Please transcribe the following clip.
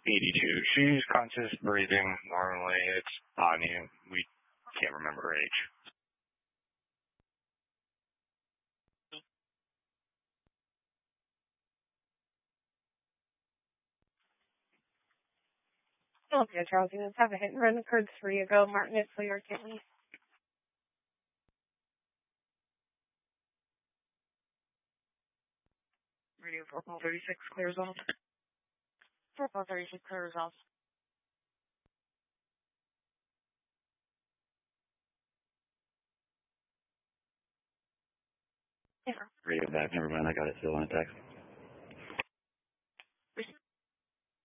82. She's conscious, breathing normally. It's Anya. We can't remember her age. Okay, Charles, you just have a hit and run occurred 3 ago. Martin, it's for your kidney. Radio 436 clear results. 436 clear results. Radio back, never mind, I got it still on a text.